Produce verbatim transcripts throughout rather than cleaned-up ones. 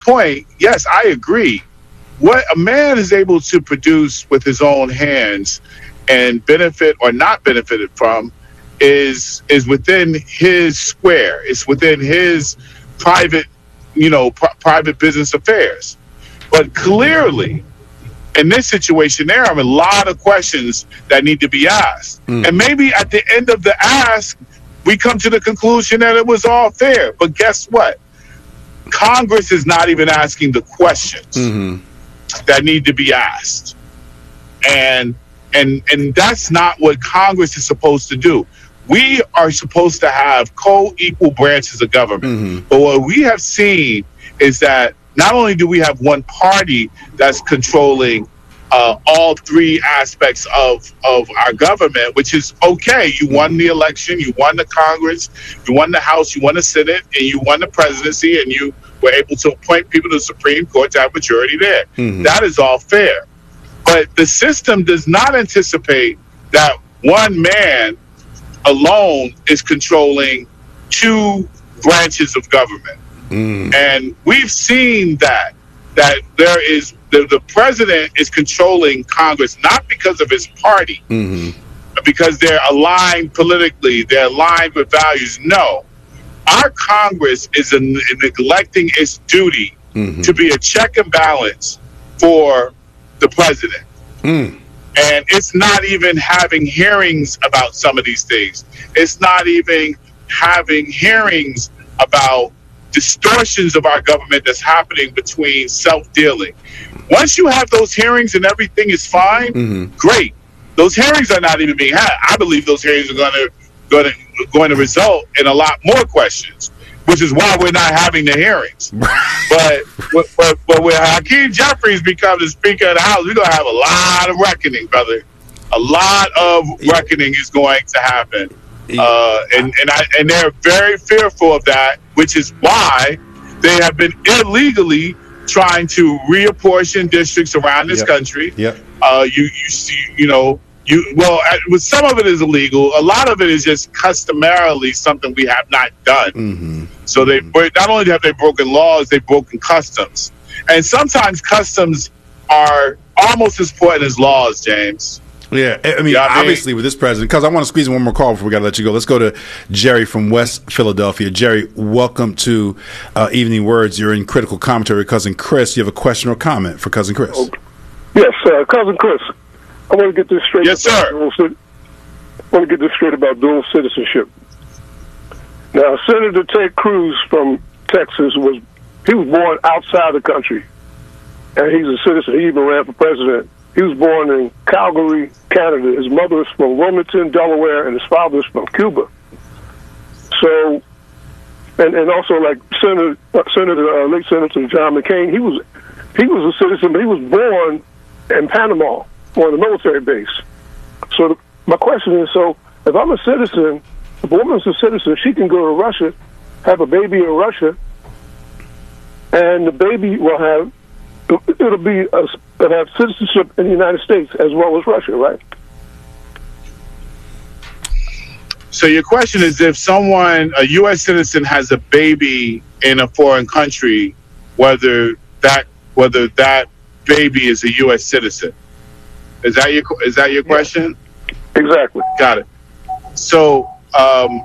point, yes, I agree. What a man is able to produce with his own hands and benefit or not benefited from is is within his square. It's within his private, you know, pr- private business affairs. But clearly, in this situation, there are a lot of questions that need to be asked. Mm. And maybe at the end of the ask, we come to the conclusion that it was all fair. But guess what? Congress is not even asking the questions mm-hmm. that need to be asked. And and and that's not what Congress is supposed to do. We are supposed to have co-equal branches of government. Mm-hmm. But what we have seen is that not only do we have one party that's controlling uh, all three aspects of, of our government, which is okay. You won the election, you won the Congress, you won the House, you won the Senate, and you won the presidency, and you were able to appoint people to the Supreme Court to have majority there. Mm-hmm. That is all fair. But the system does not anticipate that one man alone is controlling two branches of government. Mm. And we've seen that, that there is, the, the president is controlling Congress, not because of his party, mm-hmm. but because they're aligned politically, they're aligned with values. No, our Congress is a, a neglecting its duty mm-hmm. to be a check and balance for the president. Mm. And it's not even having hearings about some of these things. It's not even having hearings about distortions of our government that's happening between self-dealing. Once you have those hearings and everything is fine, mm-hmm. great. Those hearings are not even being had. I believe those hearings are going to going to going to result in a lot more questions, which is why we're not having the hearings. but, but but when Hakeem Jeffries becomes the Speaker of the House, we're going to have a lot of reckoning, brother. A lot of reckoning is going to happen. Uh, and and I, and they're very fearful of that, which is why they have been illegally trying to reapportion districts around this yep. country. Yep. Uh, you you see, you know, you well, with some of it is illegal. A lot of it is just customarily something we have not done. Mm-hmm. So they not only have they broken laws, they've broken customs, and sometimes customs are almost as important as laws, James. Yeah, I mean, you know obviously I mean? with this president, because I want to squeeze in one more call before we got to let you go. Let's go to Jerry from West Philadelphia. Jerry, welcome to uh, Evening Words. You're in Critical Commentary with Cousin Chris. You have a question or comment for Cousin Chris? Oh, yes, uh, Cousin Chris. I want to get this straight. Yes, sir. Dual, I want to get this straight about dual citizenship. Now, Senator Ted Cruz from Texas was he was born outside the country, and he's a citizen. He even ran for president. He was born in Calgary, Canada. His mother is from Wilmington, Delaware, and his father is from Cuba. So, and, and also like Senator, uh, Senator uh, late Senator John McCain, he was he was a citizen, but he was born in Panama on a military base. So the, my question is, so if I'm a citizen, if a woman's a citizen, she can go to Russia, have a baby in Russia, and the baby will have it'll be a, it'll have citizenship in the United States as well as Russia, right? So your question is, if someone, a U S citizen, has a baby in a foreign country, whether that whether that baby is a U S citizen? Is that your is that your question? Exactly. Got it. So um,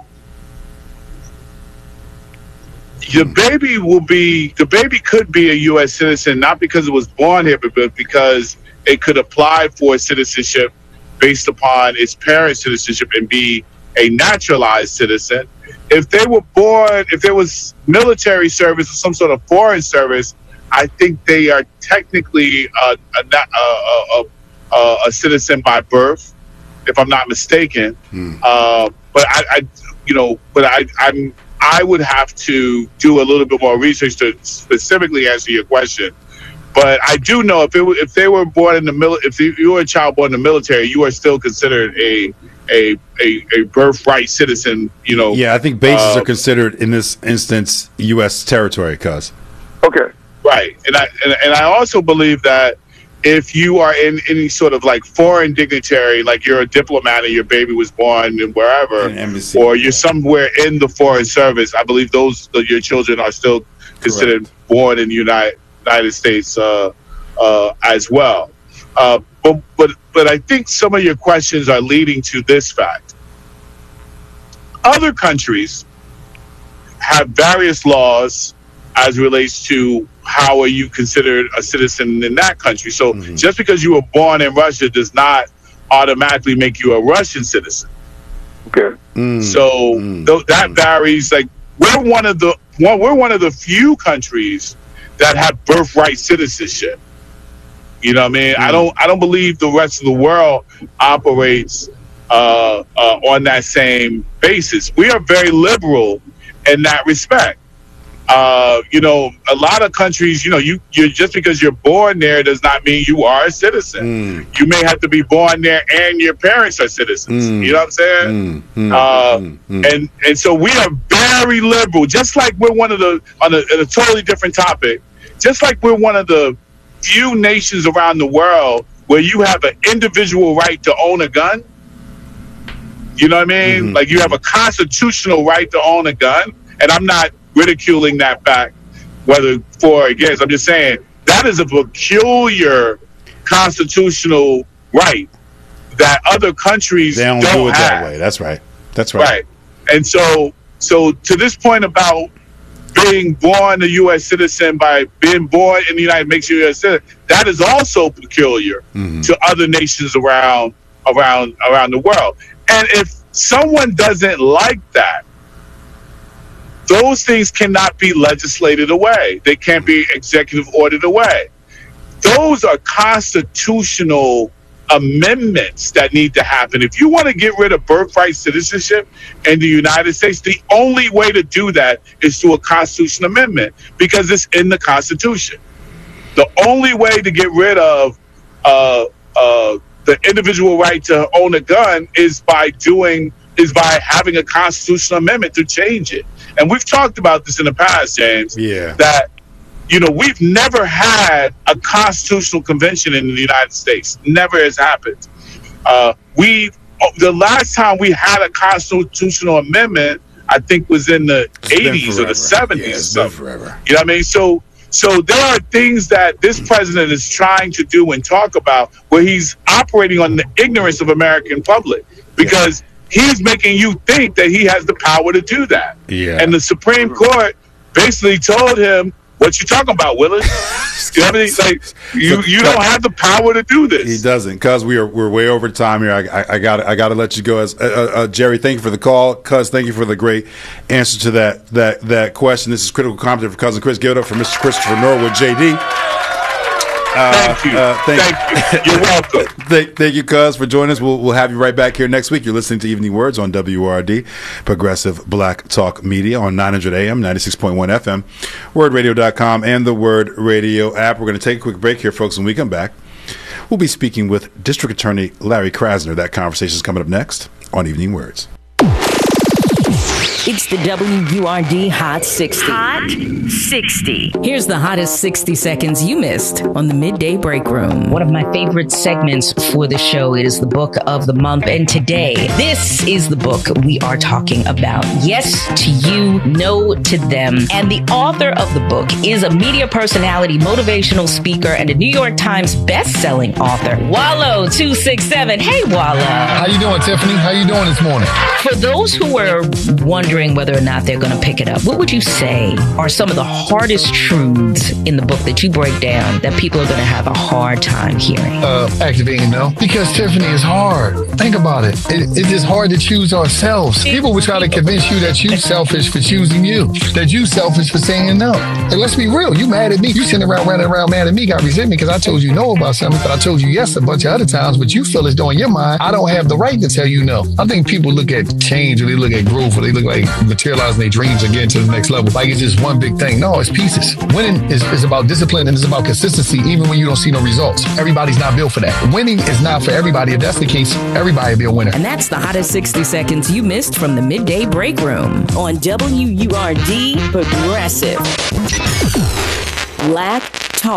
the baby will be the baby could be a U S citizen, not because it was born here, but because it could apply for citizenship based upon its parents' citizenship and be a naturalized citizen. If they were born, if there was military service or some sort of foreign service, I think they are technically a, a, a, a, a citizen by birth, if I'm not mistaken. Hmm. Uh, but I, I, you know, but I, I'm. I would have to do a little bit more research to specifically answer your question. But I do know if it, if they were born in the mil- if you were a child born in the military, you are still considered a a a, a birthright citizen. You know. Yeah, I think bases uh, are considered in this instance U S territory, cuz. Okay. Right, and I and, and I also believe that if you are in any sort of like foreign dignitary, like you're a diplomat and your baby was born in wherever, in embassy, or you're somewhere in the foreign service, I believe those your children are still considered born in the United United States uh, uh, as well. Uh, but but but I think some of your questions are leading to this fact. Other countries have various laws as it relates to how are you considered a citizen in that country. So mm-hmm. just because you were born in Russia does not automatically make you a Russian citizen. Okay. Mm-hmm. So mm-hmm. th- that varies. Like we're one of the one, we're one of the few countries that have birthright citizenship. You know what I mean? Mm-hmm. I don't I don't believe the rest of the world operates uh, uh, on that same basis. We are very liberal in that respect. Uh, you know, a lot of countries, you know, you you just because you're born there does not mean you are a citizen. Mm. You may have to be born there and your parents are citizens. Mm. You know what I'm saying? Mm. Uh, mm. And and so we are very liberal. Just like we're one of the on a, on a totally different topic. Just like we're one of the few nations around the world where you have an individual right to own a gun. You know what I mean? Mm-hmm. Like you have a constitutional right to own a gun, and I'm not ridiculing that fact, whether for or against. I'm just saying that is a peculiar constitutional right that other countries they don't, don't do it have. that way. That's right. That's right. Right. And so, so to this point about being born a U S citizen by being born in the United makes you a U S citizen, that is also peculiar mm-hmm. to other nations around around around the world. And if someone doesn't like that, those things cannot be legislated away. They can't be executive ordered away. Those are constitutional amendments that need to happen. If you want to get rid of birthright citizenship in the United States, the only way to do that is through a constitutional amendment because it's in the Constitution. The only way to get rid of uh, uh, the individual right to own a gun is by doing is by having a constitutional amendment to change it. And we've talked about this in the past, James. Yeah. That, you know, we've never had a constitutional convention in the United States. Never has happened. Uh, we the last time we had a constitutional amendment, I think, was in the eighties or the seventies. Yeah, it's been forever. You know what I mean? So, so there are things that this president is trying to do and talk about where he's operating on the ignorance of American public because. Yeah. He's making you think that he has the power to do that. Yeah. And the Supreme Court basically told him, what you talking about, Willis? You know what I mean? Like, you, you don't have the power to do this. He doesn't, because we are we're way over time here. I, I, I got I got to let you go. As uh, uh, Jerry, thank you for the call. Cuz, thank you for the great answer to that that that question. This is Critical Commentary for Cousin Chris. Give it up for Mister Christopher Norwood, J D. Uh, thank you. Uh, thank, thank you. You're welcome. thank, thank you, Cuz, for joining us. We'll, we'll have you right back here next week. You're listening to Evening Words on W R D, Progressive Black Talk Media on nine hundred A M, ninety-six point one F M, word radio dot com, and the Word Radio app. We're going to take a quick break here, folks. When we come back, we'll be speaking with District Attorney Larry Krasner. That conversation is coming up next on Evening Words. It's the W U R D Hot sixty. Hot sixty. Here's the hottest sixty seconds you missed on the Midday Break Room. One of my favorite segments for the show is the book of the month. And today, this is the book we are talking about. Yes to you, no to them. And the author of the book is a media personality, motivational speaker, and a New York Times best-selling author, Wallo two six seven. Hey, Wallo. How you doing, Tiffany? How you doing this morning? For those who were wondering whether or not they're going to pick it up, what would you say are some of the hardest truths in the book that you break down that people are going to have a hard time hearing? Uh, activating, no. Because, Tiffany, is hard. Think about it. it. It's just hard to choose ourselves. People will try to convince you that you selfish for choosing you, that you selfish for saying no. And let's be real. You mad at me. You sitting around running around mad at me, got resentment because I told you no about something, but I told you yes a bunch of other times, but you feel as though in your mind, I don't have the right to tell you no. I think people look at change or they look at growth or they look like materializing their dreams and getting to the next level like it's just one big thing. No, it's pieces. Winning is, is about discipline and it's about consistency even when you don't see no results. Everybody's not built for that. Winning is not for everybody. If that's the case, everybody will be a winner. And that's the hottest sixty seconds you missed from the Midday Break Room on W U R D Progressive Black Talk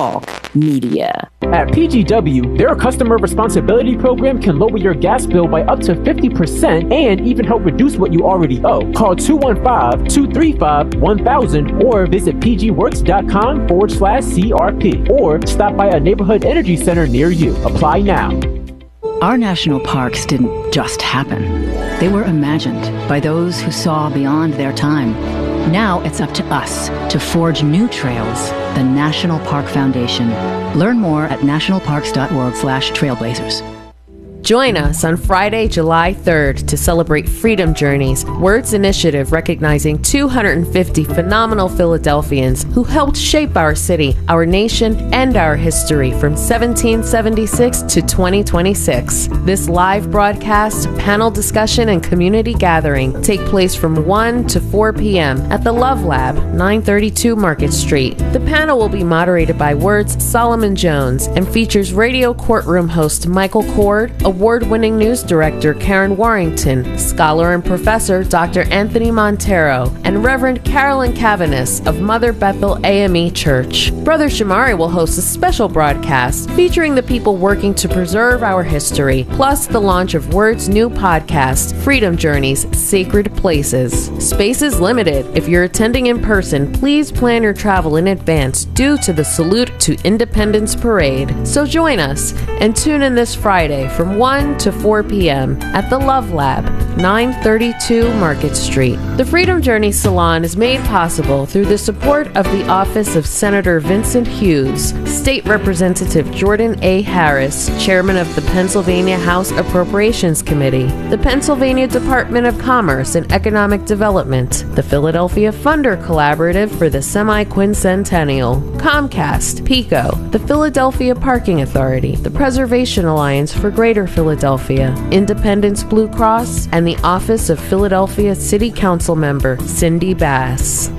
Media. At P G W, their customer responsibility program can lower your gas bill by up to fifty percent and even help reduce what you already owe. Call two one five, two three five, one thousand or visit pgworks.com forward slash CRP or stop by a neighborhood energy center near you. Apply now. Our national parks didn't just happen. They were imagined by those who saw beyond their time. Now it's up to us to forge new trails. The National Park Foundation. Learn more at nationalparks.org slash trailblazers. Join us on Friday, July third to celebrate Freedom Journeys, Words Initiative recognizing two hundred fifty phenomenal Philadelphians who helped shape our city, our nation, and our history from seventeen seventy-six to twenty twenty-six. This live broadcast, panel discussion, and community gathering take place from one to four p.m. at the Love Lab, nine thirty-two Market Street. The panel will be moderated by Words Solomon Jones and features radio courtroom host Michael Cord, award-winning news director Karen Warrington, scholar and professor Doctor Anthony Montero, and Reverend Carolyn Cavanis of Mother Bethel A M E Church. Brother Shamari will host a special broadcast featuring the people working to preserve our history, plus the launch of Word's new podcast, Freedom Journeys, Sacred Places. Space is limited. If you're attending in person, please plan your travel in advance due to the Salute to Independence Parade. So join us and tune in this Friday from one to four p.m. at the Love Lab, nine thirty-two Market Street. The Freedom Journey Salon is made possible through the support of the Office of Senator Vincent Hughes, State Representative Jordan A. Harris, Chairman of the Pennsylvania House Appropriations Committee, the Pennsylvania Department of Commerce and Economic Development, the Philadelphia Funder Collaborative for the Semi-Quincentennial, Comcast, PICO, the Philadelphia Parking Authority, the Preservation Alliance for Greater Philadelphia, Independence Blue Cross, and the Office of Philadelphia City Council member Cindy Bass.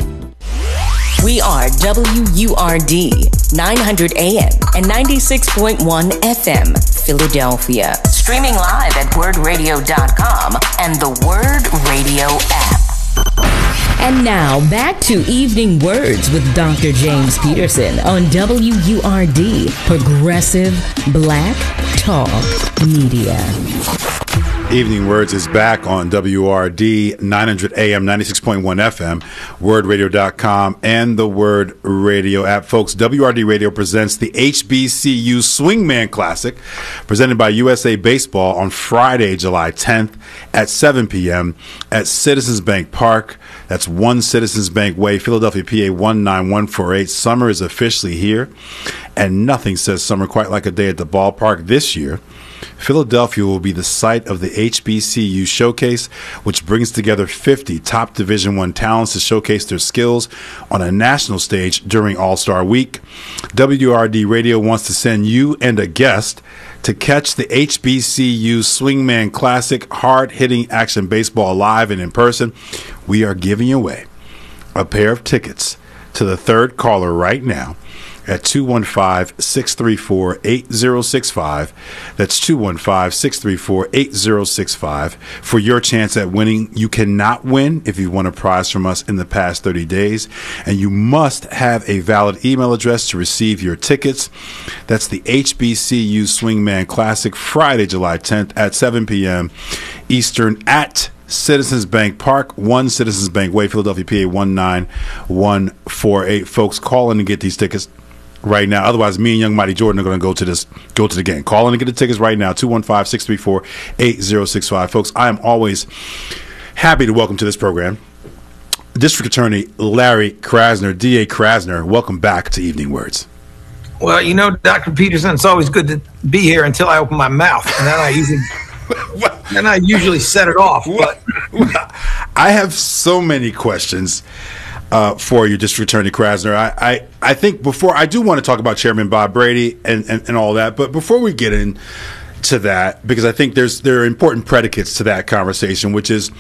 We are W U R D, nine hundred A M and ninety-six point one F M, Philadelphia. Streaming live at word radio dot com and the Word Radio app. And now, back to Evening Words with Doctor James Peterson on W U R D, Progressive Black Talk Media. Evening Words is back on W R D, nine hundred A M, ninety-six point one F M, word radio dot com, and the Word Radio app. Folks, W R D Radio presents the H B C U Swingman Classic, presented by U S A Baseball on Friday, July tenth at seven p.m. at Citizens Bank Park. That's one Citizens Bank Way, Philadelphia, P A one nine one four eight. Summer is officially here, and nothing says summer quite like a day at the ballpark this year. Philadelphia will be the site of the H B C U Showcase, which brings together fifty top Division I talents to showcase their skills on a national stage during All-Star Week. W R D Radio wants to send you and a guest to catch the H B C U Swingman Classic, hard-hitting action baseball live and in person. We are giving away a pair of tickets to the third caller right now at two one five, six three four, eight zero six five. That's two one five, six three four, eight zero six five for your chance at winning. You cannot win if you won a prize from us in the past thirty days, and you must have a valid email address to receive your tickets. That's the H B C U Swingman Classic, Friday, July tenth at seven p.m. Eastern at Citizens Bank Park, one Citizens Bank Way, Philadelphia, P A one nine one four eight. Folks, call in and get these tickets right now. Otherwise, me and Young Mighty Jordan are going to go to this, go to the game. Call in and get the tickets right now. two one five, six three four, eight zero six five. Folks, I am always happy to welcome to this program District Attorney Larry Krasner. D A Krasner, welcome back to Evening Words. Well, you know, Doctor Peterson, it's always good to be here until I open my mouth, and then I usually, then I usually set it off. But I have so many questions uh, for you, District Attorney Krasner. I, I, I think before I do want to talk about Chairman Bob Brady and, and, and all that, but before we get into that, because I think there's there are important predicates to that conversation, which is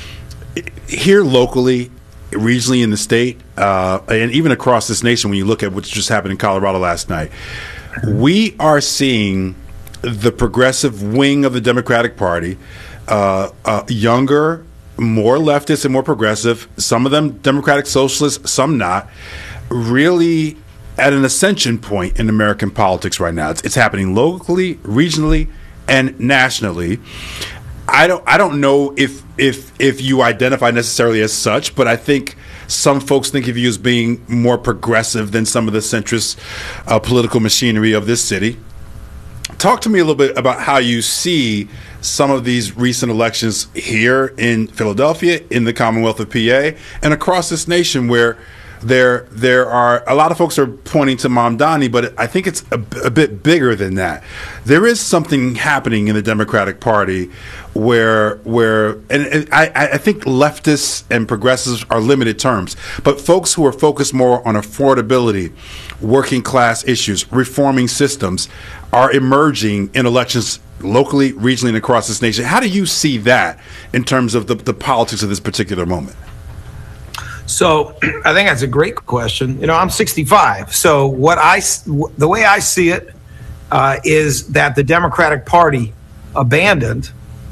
here locally, regionally in the state, uh, and even across this nation, when you look at what just happened in Colorado last night, we are seeing the progressive wing of the Democratic Party, uh, uh, younger, more leftist and more progressive, some of them Democratic socialists, some not, really at an ascension point in American politics right now. It's, it's happening locally, regionally, and nationally. I don't I don't know if if if you identify necessarily as such, but I think some folks think of you as being more progressive than some of the centrist uh, political machinery of this city. Talk to me a little bit about how you see some of these recent elections here in Philadelphia, in the Commonwealth of P A, and across this nation, where there there are a lot of folks are pointing to Mamdani, but I think it's a, a bit bigger than that. There is something happening in the Democratic Party where where and, and I, I think leftists and progressives are limited terms, but folks who are focused more on affordability, working class issues, reforming systems, are emerging in elections locally, regionally, and across this nation. How do you see that in terms of the, the politics of this particular moment? So I think that's a great question. You know, I'm sixty-five. So what I, the way I see it uh, is that the Democratic Party abandoned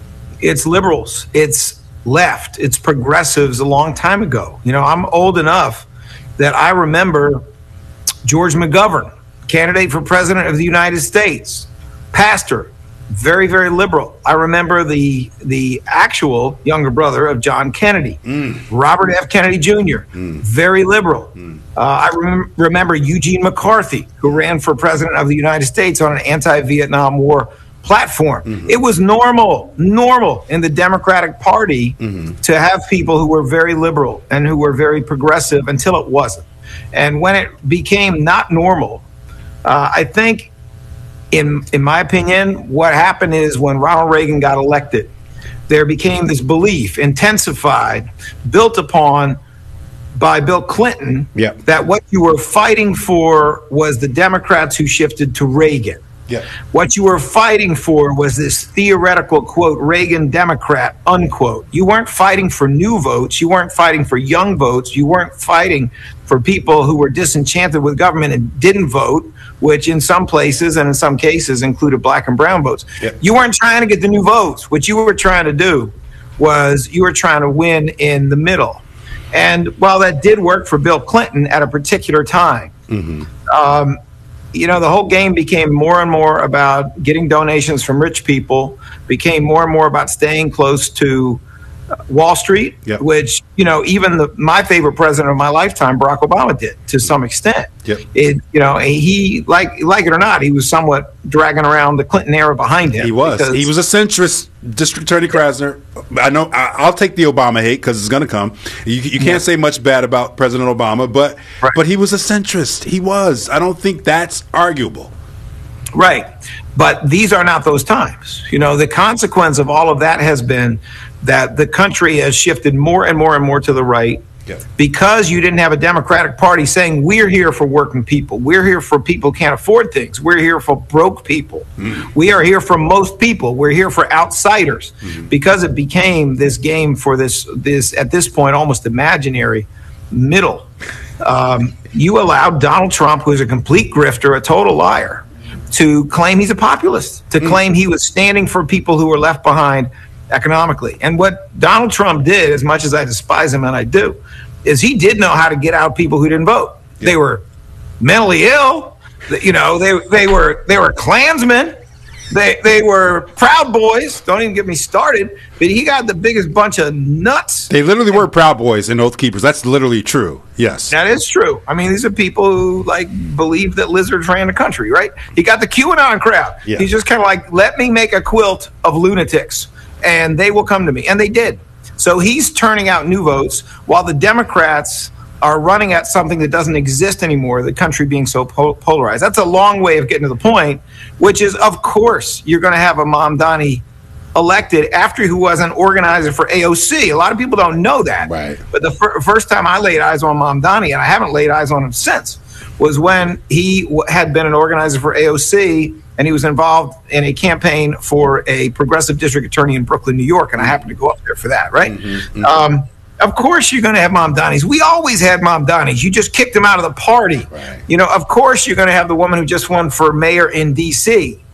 its liberals, its left, its progressives a long time ago. You know, I'm old enough that I remember George McGovern, candidate for president of the United States, pastor, very, very liberal. I remember the the actual younger brother of John Kennedy, mm. Robert F. Kennedy Junior, mm. very liberal. Mm. Uh, I rem- remember Eugene McCarthy, who ran for president of the United States on an anti-Vietnam War platform. Mm-hmm. It was normal, normal in the Democratic Party mm-hmm. to have people who were very liberal and who were very progressive until it wasn't. And when it became not normal, uh, I think, in in my opinion, what happened is when Ronald Reagan got elected, there became this belief, intensified, built upon by Bill Clinton, yep. that what you were fighting for was the Democrats who shifted to Reagan. Yeah. What you were fighting for was this theoretical, quote, Reagan Democrat, unquote. You weren't fighting for new votes. You weren't fighting for young votes. You weren't fighting for people who were disenchanted with government and didn't vote, which in some places and in some cases included black and brown votes. Yeah. You weren't trying to get the new votes. What you were trying to do was you were trying to win in the middle. And while that did work for Bill Clinton at a particular time, mm-hmm. um, you know, the whole game became more and more about getting donations from rich people, became more and more about staying close to Wall Street, yep. which, you know, even the, my favorite president of my lifetime, Barack Obama, did to some extent. Yep. It, you know, he, like like it or not, he was somewhat dragging around the Clinton era behind him. He was. He was a centrist. District Attorney Krasner. I know. I, I'll take the Obama hate because it's going to come. You, you can't yeah. say much bad about President Obama, but right. but he was a centrist. He was. I don't think that's arguable. Right. But these are not those times. You know, the consequence of all of that has been that the country has shifted more and more and more to the right. Yeah. Because you didn't have a Democratic Party saying, we're here for working people. We're here for people who can't afford things. We're here for broke people. Mm. We are here for most people. We're here for outsiders. Mm-hmm. Because it became this game for this, this at this point, almost imaginary middle. Um, you allowed Donald Trump, who's a complete grifter, a total liar, to claim he's a populist, to mm. claim he was standing for people who were left behind economically. And what Donald Trump did, as much as I despise him, and I do, is he did know how to get out people who didn't vote. Yeah. They were mentally ill. You know, they they were they were Klansmen. They they were Proud Boys. Don't even get me started. But he got the biggest bunch of nuts. They literally were Proud Boys and Oath Keepers. That's literally true. Yes, that is true. I mean, these are people who like believe that lizards ran the country, right? He got the QAnon crowd. Yeah. He's just kind of like, let me make a quilt of lunatics, and they will come to me, and they did. So he's turning out new votes while the Democrats are running at something that doesn't exist anymore, the country being so pol- polarized. That's a long way of getting to the point, which is, of course, you're going to have a Mamdani elected after he was an organizer for A O C. A lot of people don't know that. Right. But the fir- first time I laid eyes on Mamdani, and I haven't laid eyes on him since, was when he w- had been an organizer for A O C, and he was involved in a campaign for a progressive district attorney in Brooklyn, New York, and I happened to go up there for that, right? Mm-hmm, mm-hmm. Um, of course you're going to have Mamdanis. We always had Mamdanis. You just kicked them out of the party. Right. You know, of course you're going to have the woman who just won for mayor in D C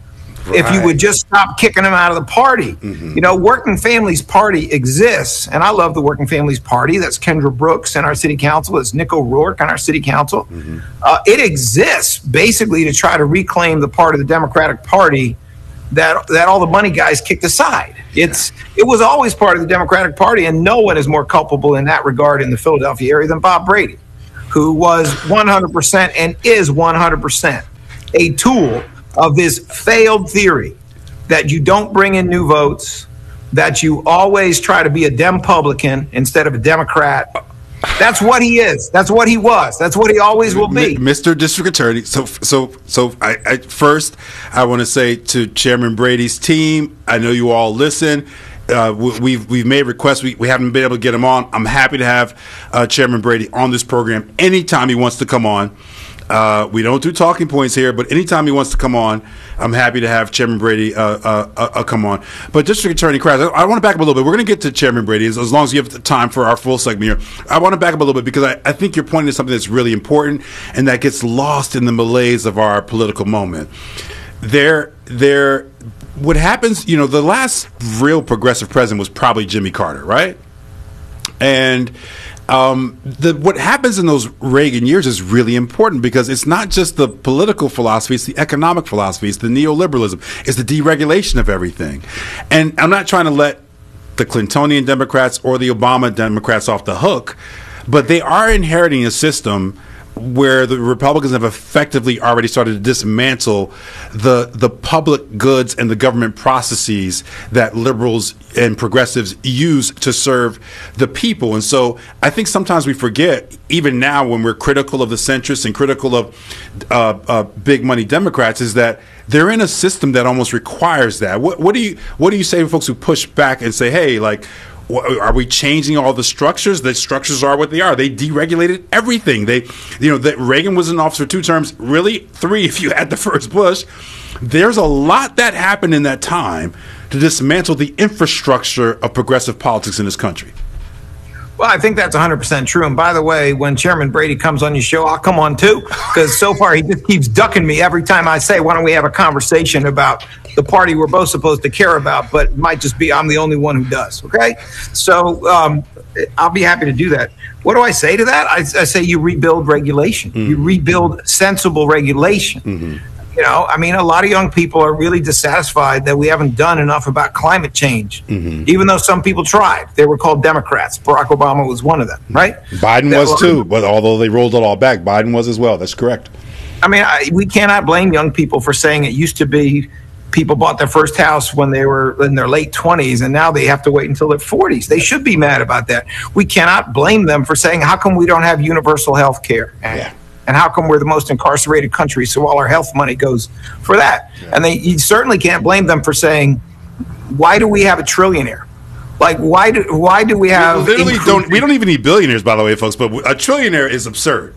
Right. If you would just stop kicking them out of the party. Mm-hmm. You know, Working Families Party exists, and I love the Working Families Party. That's Kendra Brooks in our city council. That's Nick O'Rourke on our city council. Mm-hmm. Uh, it exists basically to try to reclaim the part of the Democratic Party that that all the money guys kicked aside. It's it was always part of the Democratic Party, and no one is more culpable in that regard in the Philadelphia area than Bob Brady, who was one hundred percent and is one hundred percent a tool of this failed theory that you don't bring in new votes, that you always try to be a Dempublican instead of a Democrat. That's what he is. That's what he was. That's what he always will be. Mister District Attorney. So, so, so. I, I first, I want to say to Chairman Brady's team, I know you all listen. Uh, we, we've we've made requests. We, we haven't been able to get him on. I'm happy to have uh, Chairman Brady on this program anytime he wants to come on. Uh, we don't do talking points here, but anytime he wants to come on, I'm happy to have Chairman Brady uh, uh, uh, come on. But District Attorney Kras, I, I want to back up a little bit. We're going to get to Chairman Brady as, as long as you have the time for our full segment here. I want to back up a little bit because I, I think you're pointing to something that's really important and that gets lost in the malaise of our political moment. There, there, what happens, you know, the last real progressive president was probably Jimmy Carter, right? And Um, the, what happens in those Reagan years is really important because it's not just the political philosophy, it's the economic philosophy, it's the neoliberalism, it's the deregulation of everything. And I'm not trying to let the Clintonian Democrats or the Obama Democrats off the hook, but they are inheriting a system where the Republicans have effectively already started to dismantle the the public goods and the government processes that liberals and progressives use to serve the people. And so I think sometimes we forget, even now when we're critical of the centrists and critical of uh, uh, big money Democrats, is that they're in a system that almost requires that. What, what do you what do you say to folks who push back and say, hey, like, are we changing all the structures? The structures are what they are. They deregulated everything. They, you know, that Reagan was in office for two terms, really three if you had the first Bush. There's a lot that happened in that time to dismantle the infrastructure of progressive politics in this country. Well, I think that's one hundred percent true. And by the way, when Chairman Brady comes on your show, I'll come on too, because so far he just keeps ducking me every time I say, why don't we have a conversation about the party we're both supposed to care about, but it might just be I'm the only one who does. Okay. So um, I'll be happy to do that. What do I say to that? I, I say you rebuild regulation. Mm-hmm. You rebuild sensible regulation. Mm-hmm. You know, I mean, a lot of young people are really dissatisfied that we haven't done enough about climate change, mm-hmm. even though some people tried. They were called Democrats. Barack Obama was one of them, right? Biden that, was too, but although they rolled it all back, Biden was as well. That's correct. I mean, I, we cannot blame young people for saying it used to be people bought their first house when they were in their late twenties, and now they have to wait until their forties. They should be mad about that. We cannot blame them for saying, how come we don't have universal health care? Yeah. And how come we're the most incarcerated country, so all our health money goes for that? Yeah. And they, you certainly can't blame them for saying, why do we have a trillionaire? Like, why do why do we have... We literally don't, we don't even need billionaires, by the way, folks, but a trillionaire is absurd.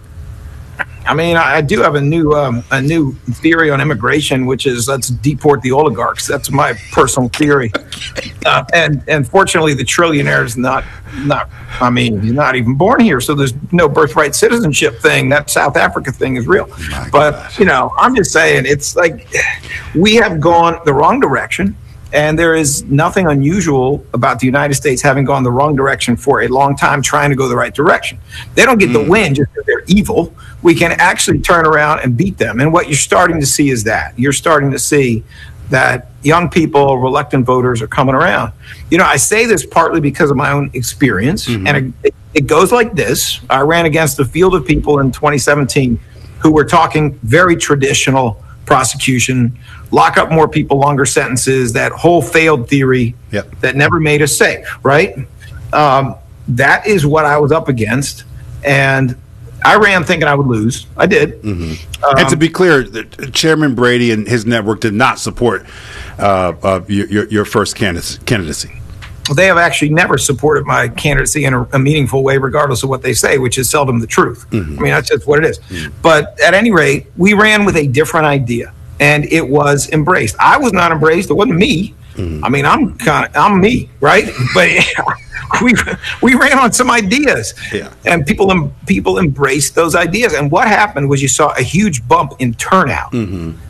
I mean, I do have a new um, a new theory on immigration, which is let's deport the oligarchs. That's my personal theory. Uh, and and fortunately, the trillionaire is not not. I mean, he's not even born here, so there's no birthright citizenship thing. That South Africa thing is real. My but gosh. You know, I'm just saying, it's like we have gone the wrong direction. And there is nothing unusual about the United States having gone the wrong direction for a long time, trying to go the right direction. They don't get mm. the win just because they're evil. We can actually turn around and beat them. And what you're starting to see is that. You're starting to see that young people, reluctant voters, are coming around. You know, I say this partly because of my own experience. Mm-hmm. And it, it goes like this. I ran against a field of people in twenty seventeen who were talking very traditional prosecution, lock up more people, longer sentences, that whole failed theory yep. that never made us safe, right? Um, that is what I was up against. And I ran thinking I would lose. I did. Mm-hmm. Um, and to be clear, Chairman Brady and his network did not support uh, uh, your, your first candidacy. They have actually never supported my candidacy in a, a meaningful way, regardless of what they say, which is seldom the truth. Mm-hmm. I mean, that's just what it is. Mm-hmm. But at any rate, we ran with a different idea, and it was embraced. I was not embraced. It wasn't me. Mm-hmm. I mean, I'm kind of, I'm me, right? But we we ran on some ideas, yeah. and people people embraced those ideas. And what happened was you saw a huge bump in turnout. Mm-hmm.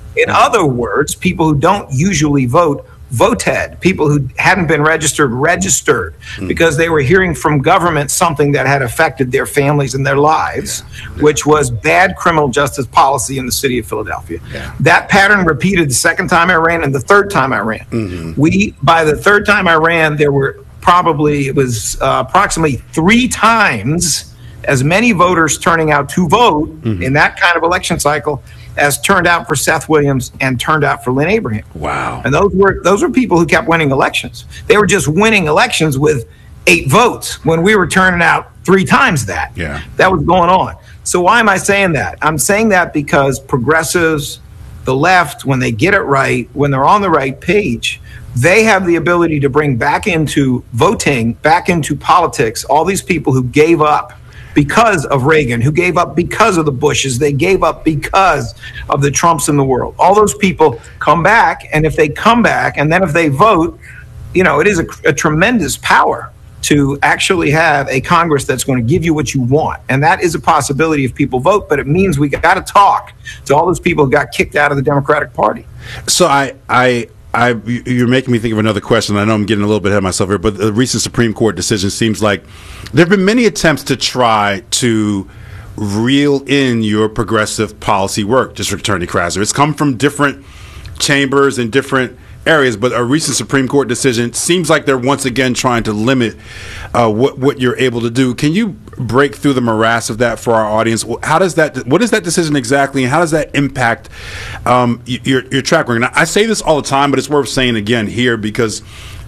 In mm-hmm. other words, people who don't usually vote voted. People who hadn't been registered registered mm-hmm. because they were hearing from government something that had affected their families and their lives, yeah. Yeah. which was bad criminal justice policy in the city of Philadelphia. Yeah. That pattern repeated the second time I ran and the third time I ran. Mm-hmm. We, by the third time I ran, there were probably, it was uh, approximately three times as many voters turning out to vote mm-hmm. in that kind of election cycle as turned out for Seth Williams and turned out for Lynn Abraham. Wow. And those were those were people who kept winning elections. They were just winning elections with eight votes when we were turning out three times that. Yeah. That was going on. So why am I saying that? I'm saying that because progressives, the left, when they get it right, when they're on the right page, they have the ability to bring back into voting, back into politics, all these people who gave up because of Reagan, who gave up because of the Bushes, they gave up because of the Trumps in the world. All those people come back, and if they come back, and then if they vote, you know, it is a, a tremendous power to actually have a Congress that's going to give you what you want. And that is a possibility if people vote, but it means we got to talk to all those people who got kicked out of the Democratic Party. So I... I I, you're making me think of another question. I know I'm getting a little bit ahead of myself here, but the recent Supreme Court decision seems like there have been many attempts to try to reel in your progressive policy work, District Attorney Krasner. It's come from different chambers and different areas, but a recent Supreme Court decision seems like they're once again trying to limit uh, what what you're able to do. Can you break through the morass of that for our audience? How does that? What is that decision exactly, and how does that impact um, your your track record? And I say this all the time, but it's worth saying again here because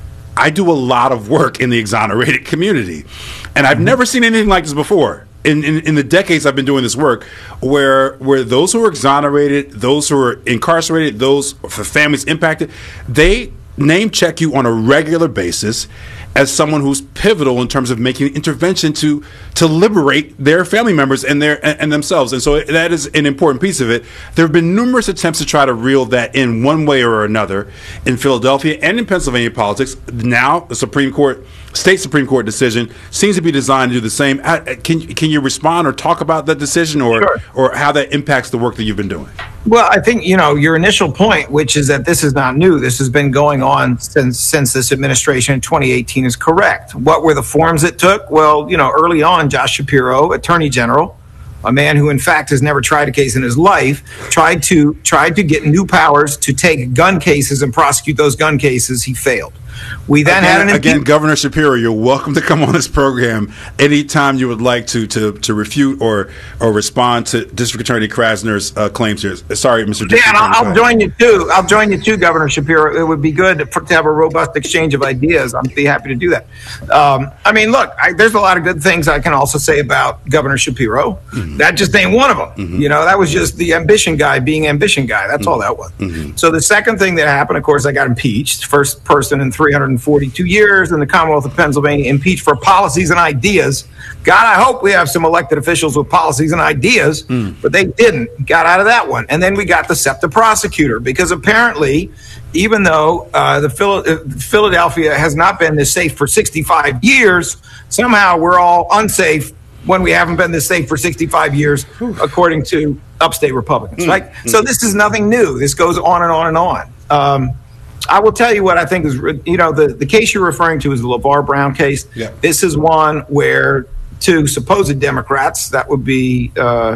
I do a lot of work in the exonerated community, and I've never seen anything like this before. In, in in the decades I've been doing this work, where where those who are exonerated, those who are incarcerated, those for families impacted, they name check you on a regular basis as someone who's pivotal in terms of making intervention to to liberate their family members and their and, and themselves. And so that is an important piece of it. There have been numerous attempts to try to reel that in one way or another in Philadelphia and in Pennsylvania politics. Now the Supreme Court, state Supreme Court decision seems to be designed to do the same. Can can you respond or talk about that decision, or Sure. or how that impacts the work that you've been doing? Well, I think, you know, your initial point, which is that this is not new, this has been going on since since this administration in twenty eighteen, is correct. What were the forms it took? Well, you know, early on, Josh Shapiro, Attorney General, a man who in fact has never tried a case in his life, tried to tried to get new powers to take gun cases and prosecute those gun cases. He failed. We then again, had an again, Governor Shapiro, you're welcome to come on this program anytime you would like to to, to refute or or respond to District Attorney Krasner's uh, claims here. Sorry, Mister District Yeah, Attorney. I'll, I'll join you too. I'll join you too, Governor Shapiro. It would be good to, to have a robust exchange of ideas. I'd be happy to do that. Um, I mean, look, I, there's a lot of good things I can also say about Governor Shapiro. Mm-hmm. That just ain't one of them. Mm-hmm. You know, that was just the ambition guy being ambition guy. That's mm-hmm. all that was. Mm-hmm. So the second thing that happened, of course, I got impeached. First person in three hundred forty-two years in the Commonwealth of Pennsylvania impeached for policies and ideas. God, I hope we have some elected officials with policies and ideas, mm. but they didn't. Got out of that one. And then we got the SEPTA prosecutor, because apparently, even though uh, the Phil- Philadelphia has not been this safe for sixty-five years, somehow we're all unsafe when we haven't been this safe for sixty-five years, according to upstate Republicans, mm. right? Mm. So this is nothing new. This goes on and on and on. Um, I will tell you what I think is, you know, the, the case you're referring to is the LeVar Brown case. Yeah. This is one where two supposed Democrats, that would be uh,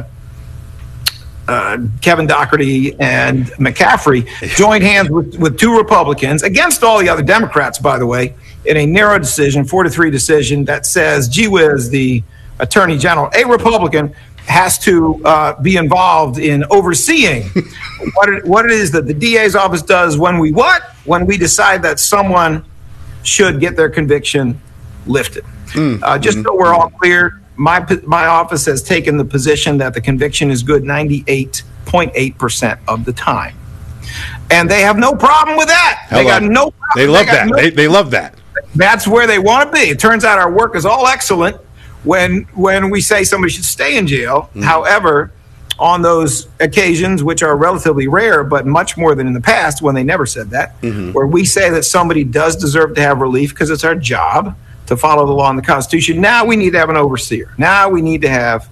uh, Kevin Doherty and McCaffrey, joined hands with, with two Republicans against all the other Democrats, by the way, in a narrow decision, four to three decision that says, gee whiz, the Attorney General, a Republican, has to uh, be involved in overseeing what it, what it is that the D A's office does when we what? When we decide that someone should get their conviction lifted. Mm, uh, just mm-hmm. so we're all clear, my my office has taken the position that the conviction is good ninety-eight point eight percent of the time. And they have no problem with that. Hello. They got no problem. They love they that. No, they, they love that. That's where they want to be. It turns out our work is all excellent when when we say somebody should stay in jail. Mm. However, on those occasions, which are relatively rare, but much more than in the past when they never said that, mm-hmm. where we say that somebody does deserve to have relief because it's our job to follow the law and the Constitution, now we need to have an overseer. Now we need to have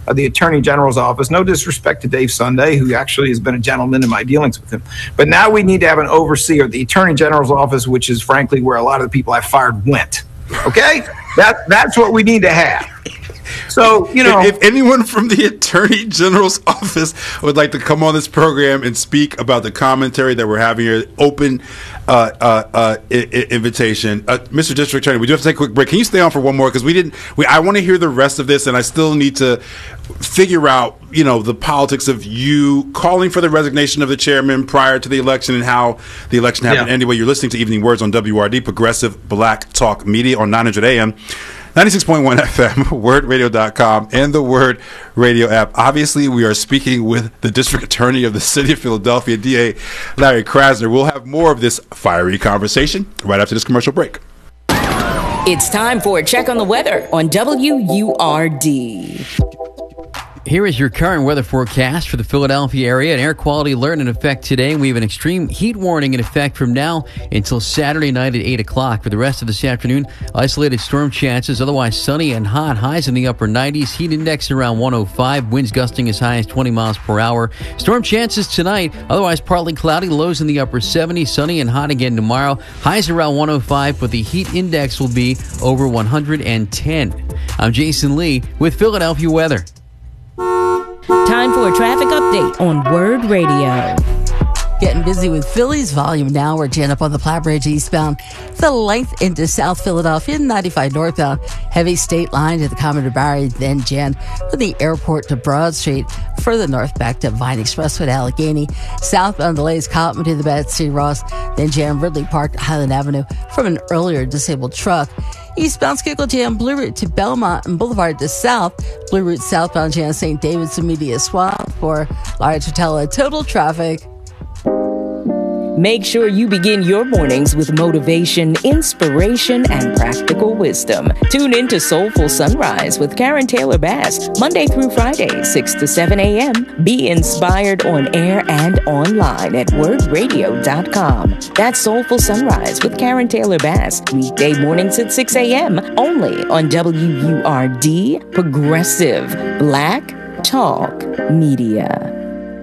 of the Attorney General's office. No disrespect to Dave Sunday, who actually has been a gentleman in my dealings with him. But now we need to have an overseer of the Attorney General's office, which is frankly where a lot of the people I fired went. Okay? That That's what we need to have. So, you know, if, if anyone from the Attorney General's office would like to come on this program and speak about the commentary that we're having here, open uh, uh, uh, I- I- invitation. Uh, Mister District Attorney, we do have to take a quick break. Can you stay on for one more? Because we didn't. We I want to hear the rest of this, and I still need to figure out, you know, the politics of you calling for the resignation of the chairman prior to the election and how the election happened. Yeah. Anyway, you're listening to Evening Words on W R D, Progressive Black Talk Media on nine hundred A M. ninety-six point one F M, word radio dot com, and the Word Radio app. Obviously, we are speaking with the District Attorney of the City of Philadelphia, D A Larry Krasner. We'll have more of this fiery conversation right after this commercial break. It's time for a check on the weather on W U R D. Here is your current weather forecast for the Philadelphia area. An air quality alert in effect today. We have an extreme heat warning in effect from now until Saturday night at eight o'clock. For the rest of this afternoon, isolated storm chances, otherwise sunny and hot. Highs in the upper nineties. Heat index around one oh five. Winds gusting as high as twenty miles per hour. Storm chances tonight, otherwise partly cloudy. Lows in the upper seventies. Sunny and hot again tomorrow. Highs around one oh five, but the heat index will be over one hundred ten. I'm Jason Lee with Philadelphia weather. Time for a traffic update on Word Radio. Getting busy with Phillies volume now. We're jammed up on the Platte Bridge eastbound. The length into South Philadelphia, ninety-five northbound. Heavy state line to the Commodore Barry, then jammed from the airport to Broad Street. Further north back to Vine Expressway to Allegheny. Southbound delays Cotman to the Betsy Ross, then jammed Ridley Park to Highland Avenue from an earlier disabled truck. Eastbound Schuylkill Jam, Blue Route to Belmont and Boulevard to South. Blue Route southbound Jam, Saint David's to Media Swamp for Large Hotel. Total traffic. Make sure you begin your mornings with motivation, inspiration, and practical wisdom. Tune in to Soulful Sunrise with Karen Taylor Bass, Monday through Friday, six to seven a.m. Be inspired on air and online at word radio dot com. That's Soulful Sunrise with Karen Taylor Bass, weekday mornings at six a.m. only on W U R D, Progressive Black Talk Media.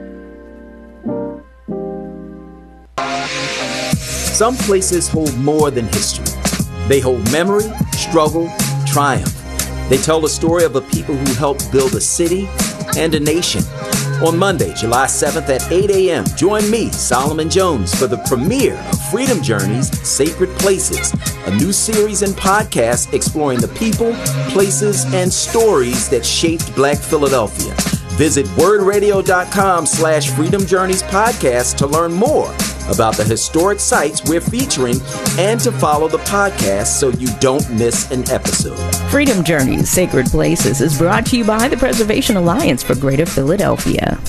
Some places hold more than history. They hold memory, struggle, triumph. They tell the story of a people who helped build a city and a nation. On Monday, July seventh at eight a.m., join me, Solomon Jones, for the premiere of Freedom Journeys, Sacred Places, a new series and podcast exploring the people, places, and stories that shaped Black Philadelphia. Visit word radio dot com slash Freedom Journeys podcast to learn more about the historic sites we're featuring and to follow the podcast so you don't miss an episode. Freedom Journeys, Sacred Places is brought to you by the Preservation Alliance for Greater Philadelphia.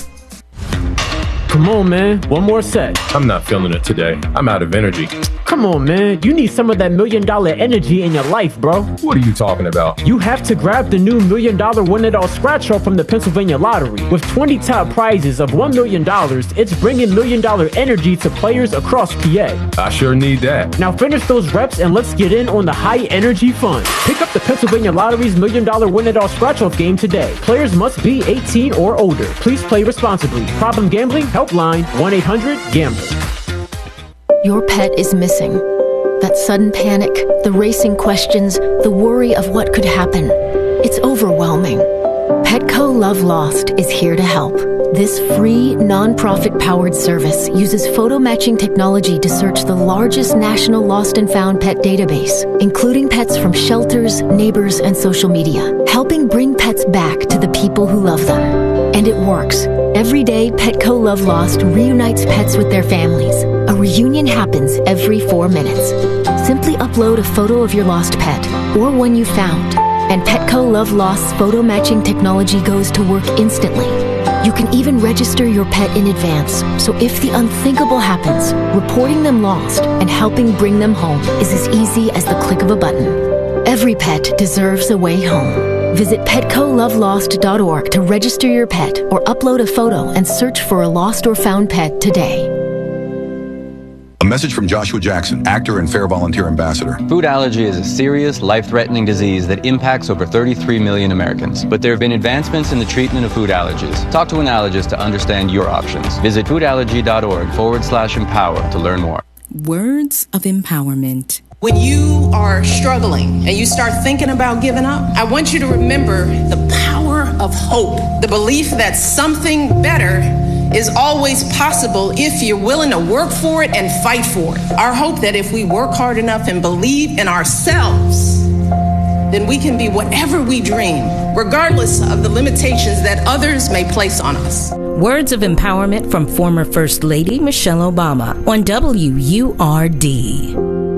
Come on, man. One more set. I'm not feeling it today. I'm out of energy. Come on, man. You need some of that million dollar energy in your life, bro. What are you talking about? You have to grab the new million dollar win it all scratch off from the Pennsylvania Lottery. With twenty top prizes of one million dollars, it's bringing million dollar energy to players across P A. I sure need that. Now finish those reps and let's get in on the high energy fun. Pick up the Pennsylvania Lottery's million dollar win it all scratch off game today. Players must be eighteen or older. Please play responsibly. Problem gambling? Helpline one eight hundred gambler. Your pet is missing. That sudden panic, the racing questions, the worry of what could happen. It's overwhelming. Petco Love Lost is here to help. This free, non-profit powered service uses photo matching technology to search the largest national lost and found pet database, including pets from shelters, neighbors, and social media, helping bring pets back to the people who love them. And it works. Every day, Petco Love Lost reunites pets with their families. A reunion happens every four minutes. Simply upload a photo of your lost pet or one you found, and Petco Love Lost's photo matching technology goes to work instantly. You can even register your pet in advance, so if the unthinkable happens, reporting them lost and helping bring them home is as easy as the click of a button. Every pet deserves a way home. Visit petco love lost dot org to register your pet or upload a photo and search for a lost or found pet today. A message from Joshua Jackson, actor and Fair Volunteer Ambassador. Food allergy is a serious, life-threatening disease that impacts over thirty-three million Americans. But there have been advancements in the treatment of food allergies. Talk to an allergist to understand your options. Visit foodallergy.org forward slash empower to learn more. Words of empowerment. When you are struggling and you start thinking about giving up, I want you to remember the power of hope, the belief that something better is always possible if you're willing to work for it and fight for it. Our hope that if we work hard enough and believe in ourselves, then we can be whatever we dream, regardless of the limitations that others may place on us. Words of empowerment from former First Lady Michelle Obama on W U R D.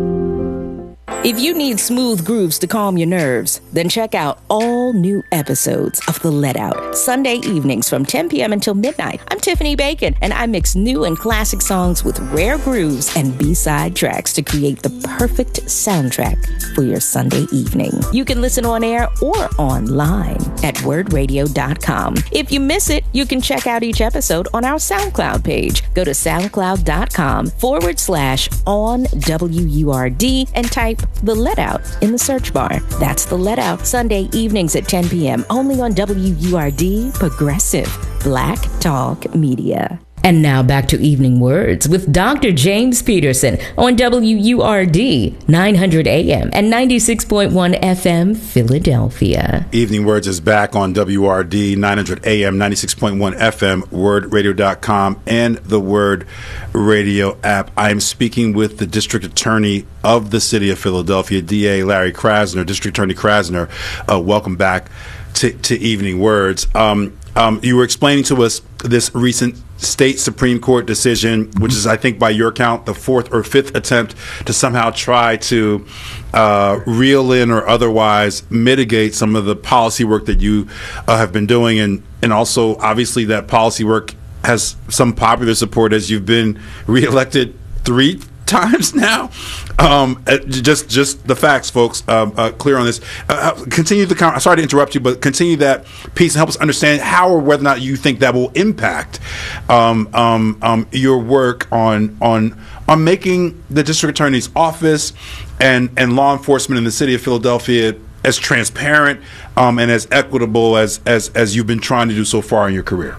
If you need smooth grooves to calm your nerves, then check out all new episodes of The Let Out, Sunday evenings from ten p.m. until midnight. I'm Tiffany Bacon, and I mix new and classic songs with rare grooves and B-side tracks to create the perfect soundtrack for your Sunday evening. You can listen on air or online at word radio dot com. If you miss it, you can check out each episode on our SoundCloud page. Go to soundcloud.com forward slash on W U R D and type The Let Out in the search bar. That's The Let Out, Sunday evenings at ten p.m. only on W U R D, Progressive Black Talk Media. And now back to Evening Words with Doctor James Peterson on W U R D, nine hundred A M and ninety-six point one F M, Philadelphia. Evening Words is back on W R D, nine hundred A M, ninety-six point one F M, word radio dot com, and the Word Radio app. I am speaking with the District Attorney of the City of Philadelphia, D A Larry Krasner. District Attorney Krasner, uh, welcome back to, to Evening Words. Um, um, you were explaining to us this recent state Supreme Court decision, which is, I think, by your count, the fourth or fifth attempt to somehow try to uh, reel in or otherwise mitigate some of the policy work that you uh, have been doing. And, and also, obviously, that policy work has some popular support as you've been reelected three times now. Um, just just the facts, folks. Um, uh, clear on this. Uh, continue the. Con- Sorry to interrupt you, but continue that piece and help us understand how or whether or not you think that will impact um, um, um, your work on on on making the district attorney's office and and law enforcement in the city of Philadelphia as transparent um, and as equitable as as as you've been trying to do so far in your career.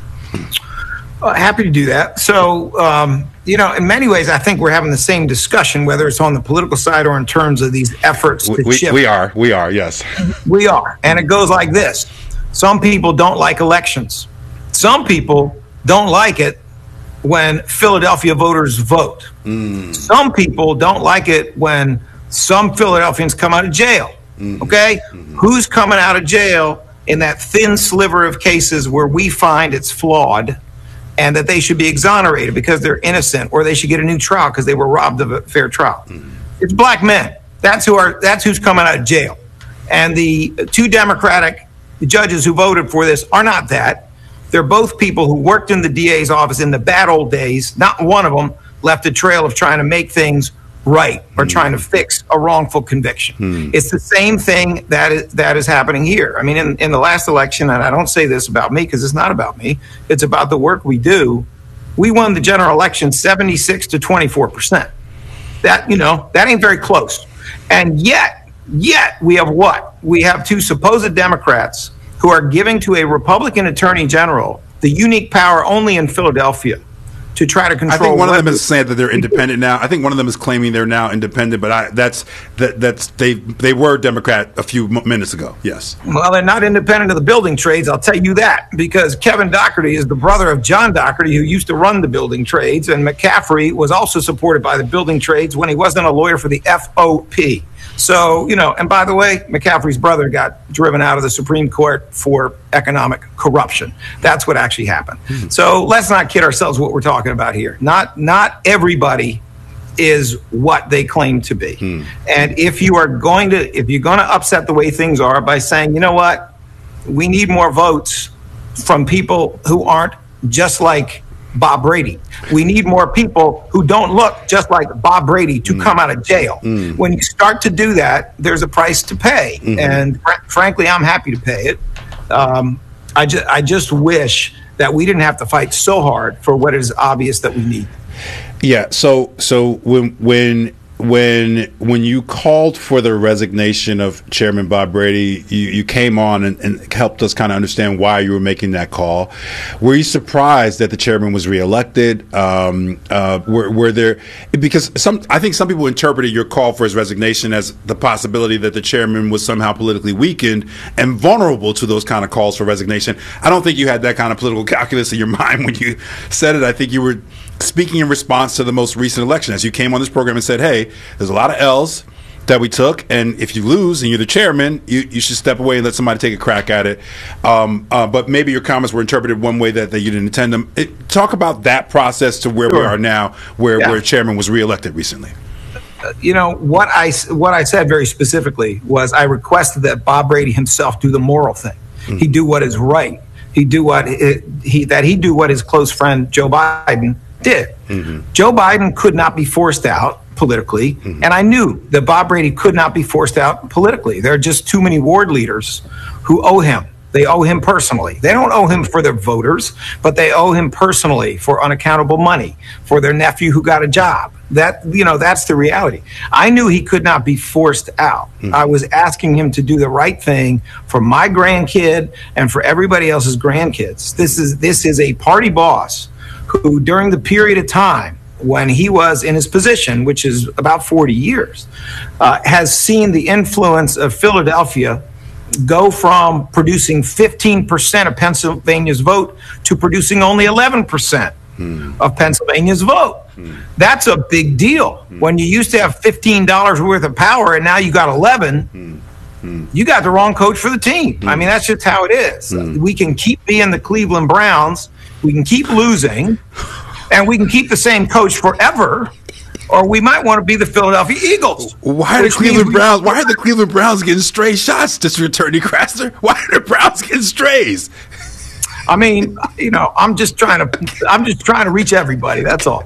Uh, happy to do that. So, um, you know, in many ways, I think we're having the same discussion, whether it's on the political side or in terms of these efforts to we, chip. We are. We are, yes. We are. And it goes like this. Some people don't like elections. Some people don't like it when Philadelphia voters vote. Mm. Some people don't like it when some Philadelphians come out of jail. Mm-hmm. Okay? Mm-hmm. Who's coming out of jail in that thin sliver of cases where we find it's flawed and that they should be exonerated because they're innocent, or they should get a new trial because they were robbed of a fair trial? Mm-hmm. It's black men. That's who are. That's who's coming out of jail. And the two Democratic judges who voted for this are not that. They're both people who worked in the D A's office in the bad old days. Not one of them left a trail of trying to make things right or mm. trying to fix a wrongful conviction. Mm. It's the same thing that is, that is happening here. I mean, in, in the last election, and I don't say this about me because it's not about me, it's about the work we do. We won the general election seventy-six to twenty-four percent. That, you know, that ain't very close. And yet, yet we have what? We have two supposed Democrats who are giving to a Republican attorney general the unique power only in Philadelphia to try to control. I think one of them is saying that they're independent now. I think one of them is claiming they're now independent, but I, that's that, that's they they were Democrat a few minutes ago. Yes. Well, they're not independent of the building trades. I'll tell you that, because Kevin Doherty is the brother of John Doherty, who used to run the building trades, and McCaffrey was also supported by the building trades when he wasn't a lawyer for the F O P. So, you know, and by the way, McCaffrey's brother got driven out of the Supreme Court for economic corruption. That's what actually happened. Mm-hmm. So let's not kid ourselves what we're talking about here. Not not everybody is what they claim to be. Mm. And if you are going to if you're going to upset the way things are by saying, you know what, we need more votes from people who aren't just like Bob Brady. We need more people who don't look just like Bob Brady to mm. come out of jail. Mm. When you start to do that, there's a price to pay. Mm-hmm. And fr- frankly, I'm happy to pay it. Um, I, ju- I just wish that we didn't have to fight so hard for what is obvious that we need. Yeah. So so when when when when you called for the resignation of Chairman Bob Brady, you, you came on and, and helped us kind of understand why you were making that call. Were you surprised that the chairman was reelected? Um, uh, were, were there because some I think some people interpreted your call for his resignation as the possibility that the chairman was somehow politically weakened and vulnerable to those kind of calls for resignation. I don't think you had that kind of political calculus in your mind when you said it. I think you were speaking in response to the most recent election, as you came on this program and said, hey, there's a lot of L's that we took, and if you lose and you're the chairman, you, you should step away and let somebody take a crack at it. Um, uh, but maybe your comments were interpreted one way that, that you didn't intend them. It, talk about that process to where sure. we are now, where, yeah. where chairman was reelected recently. You know, what I, what I said very specifically was I requested that Bob Brady himself do the moral thing. Mm-hmm. He do what is right. He do what it, he that he do what his close friend Joe Biden did. Mm-hmm. Joe Biden could not be forced out politically, mm-hmm. and I knew that Bob Brady could not be forced out politically. There are just too many ward leaders who owe him. They owe him personally. They don't owe him for their voters, but they owe him personally for unaccountable money, for their nephew who got a job. That, you know, that's the reality. I knew he could not be forced out. Mm-hmm. I was asking him to do the right thing for my grandkid and for everybody else's grandkids. This is this is a party boss who, during the period of time when he was in his position, which is about forty years, uh, has seen the influence of Philadelphia go from producing fifteen percent of Pennsylvania's vote to producing only eleven percent hmm. of Pennsylvania's vote. Hmm. That's a big deal. Hmm. When you used to have fifteen dollars worth of power and now you got eleven, hmm. Hmm. you got the wrong coach for the team. Hmm. I mean, that's just how it is. Hmm. We can keep being the Cleveland Browns, we can keep losing, and we can keep the same coach forever, or we might want to be the Philadelphia Eagles. Why are the Cleveland Browns? Why are the Cleveland Browns getting stray shots, District Attorney Krasner? Why are the Browns getting strays? I mean, you know, I'm just trying to, I'm just trying to reach everybody. That's all.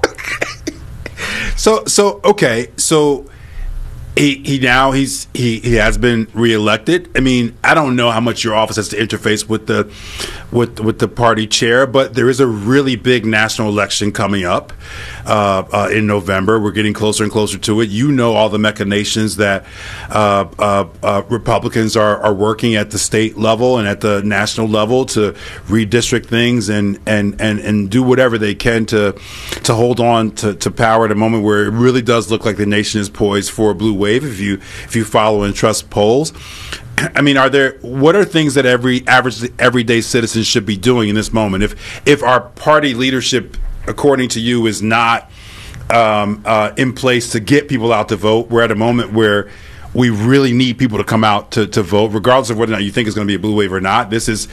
So, so okay, so. He he now he's he, he has been reelected. I mean, I don't know how much your office has to interface with the with with the party chair, but there is a really big national election coming up uh, uh, in November. We're getting closer and closer to it. You know all the machinations that uh, uh, uh, Republicans are, are working at the state level and at the national level to redistrict things and and, and, and do whatever they can to to hold on to, to power at a moment where it really does look like the nation is poised for a blue wave. If you if you follow and trust polls, I mean, are there what are things that every average everyday citizen should be doing in this moment? If if our party leadership, according to you, is not um, uh, in place to get people out to vote, we're at a moment where we really need people to come out to, to vote, regardless of whether or not you think it's going to be a blue wave or not. This is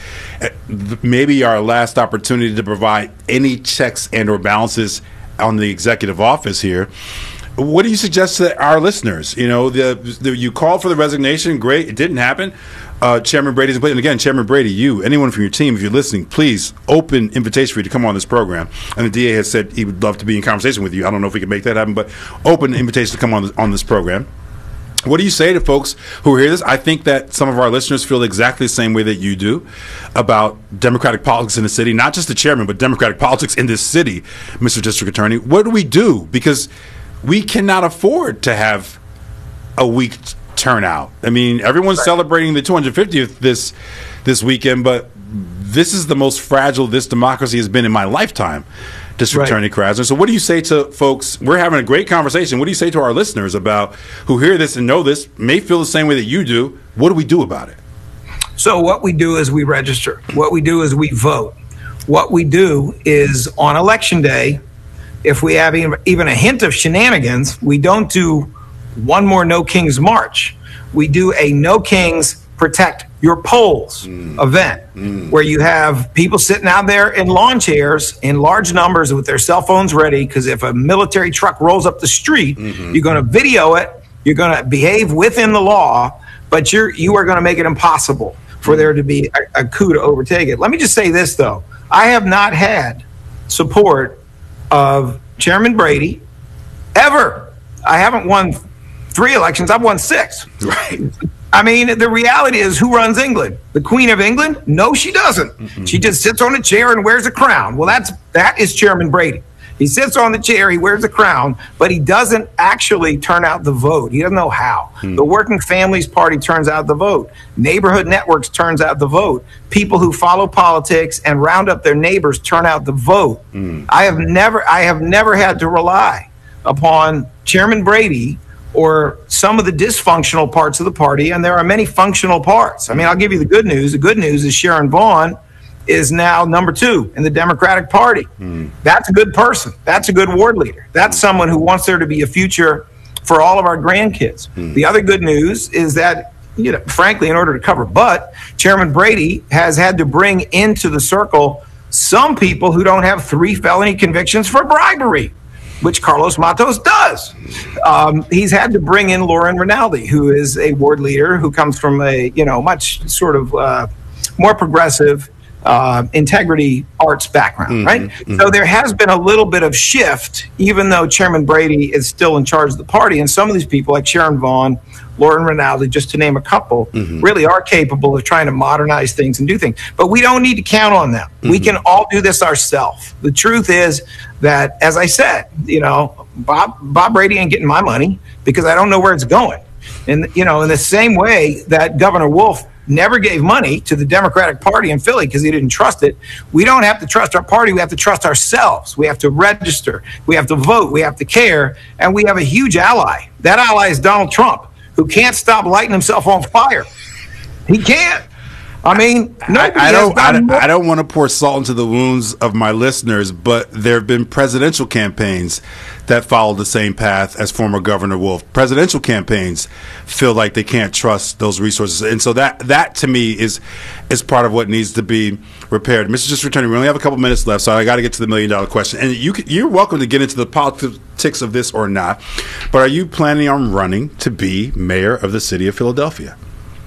maybe our last opportunity to provide any checks and or balances on the executive office here. What do you suggest to our listeners? You know, the, the you called for the resignation. Great. It didn't happen. Uh, Chairman Brady's in place. And again, Chairman Brady, you, anyone from your team, if you're listening, please open invitation for you to come on this program. And the D A has said he would love to be in conversation with you. I don't know if we can make that happen, but open invitation to come on this, on this program. What do you say to folks who hear this? I think that some of our listeners feel exactly the same way that you do about Democratic politics in the city, not just the chairman, but Democratic politics in this city, Mister District Attorney. What do we do? Because we cannot afford to have a weak turnout. I mean, everyone's right. celebrating the two hundred fiftieth this this weekend, but this is the most fragile this democracy has been in my lifetime, District right. Attorney Krasner. So what do you say to folks? We're having a great conversation. What do you say to our listeners about who hear this and know this, may feel the same way that you do? What do we do about it? So what we do is we register. What we do is we vote. What we do is on Election Day, if we have even a hint of shenanigans, we don't do one more No Kings March. We do a No Kings Protect Your Polls mm. event mm. where you have people sitting out there in lawn chairs in large numbers with their cell phones ready, because if a military truck rolls up the street, mm-hmm. you're going to video it, you're going to behave within the law, but you're, you are going to make it impossible for mm. there to be a, a coup to overtake it. Let me just say this, though. I have not had support of Chairman Brady ever. I haven't won three elections. I've won six. Right. I mean, the reality is, who runs England? The Queen of England? No, she doesn't. Mm-hmm. She just sits on a chair and wears a crown. Well, that's that is Chairman Brady. He sits on the chair, he wears a crown, but he doesn't actually turn out the vote. He doesn't know how. Hmm. The Working Families Party turns out the vote. Neighborhood Networks turns out the vote. People who follow politics and round up their neighbors turn out the vote. Hmm. I have never, I have never had to rely upon Chairman Brady or some of the dysfunctional parts of the party, and there are many functional parts. I mean, I'll give you the good news. The good news is Sharon Vaughn is now number two in the Democratic Party. Mm. That's a good person. That's a good ward leader. That's mm. someone who wants there to be a future for all of our grandkids. Mm. The other good news is that, you know, frankly, in order to cover butt, Chairman Brady has had to bring into the circle some people who don't have three felony convictions for bribery, which Carlos Matos does. Um, he's had to bring in Lauren Rinaldi, who is a ward leader who comes from a, you know, much sort of uh, more progressive uh, integrity arts background, mm-hmm, right? Mm-hmm. So there has been a little bit of shift, even though Chairman Brady is still in charge of the party. And some of these people, like Sharon Vaughn, Lauren Rinaldi, just to name a couple, mm-hmm. really are capable of trying to modernize things and do things. But we don't need to count on them. Mm-hmm. We can all do this ourselves. The truth is that, as I said, you know, Bob Bob Brady ain't getting my money because I don't know where it's going. And, you know, in the same way that Governor Wolf never gave money to the Democratic Party in Philly because he didn't trust it, we don't have to trust our party. We have to trust ourselves. We have to register. We have to vote. We have to care. And we have a huge ally. That ally is Donald Trump, who can't stop lighting himself on fire. He can't. I mean, I, I don't. I, don't I don't want to pour salt into the wounds of my listeners, but there have been presidential campaigns that follow the same path as former Governor Wolf. Presidential campaigns feel like they can't trust those resources, and so that that to me is is part of what needs to be repaired. Mister District Attorney, we only have a couple minutes left, so I got to get to the million dollar question. And you you're welcome to get into the politics of this or not, but are you planning on running to be mayor of the city of Philadelphia?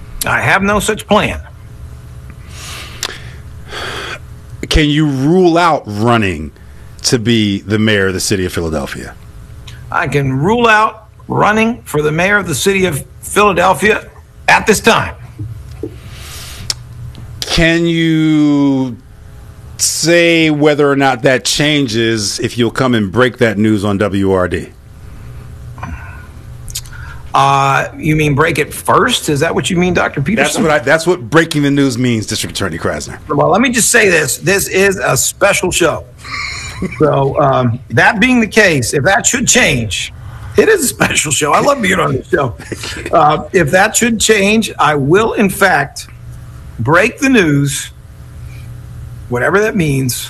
I have no such plan. Can you rule out running to be the mayor of the city of Philadelphia? I can rule out running for the mayor of the city of Philadelphia at this time. Can you say whether or not that changes if you'll come and break that news on W R D? Uh, you mean break it first? Is that what you mean, Doctor Peterson? That's what I, that's what breaking the news means, District Attorney Krasner. Well, let me just say this. This is a special show. So um, that being the case, if that should change, it is a special show. I love being on this show. Uh, if that should change, I will, in fact, break the news, whatever that means,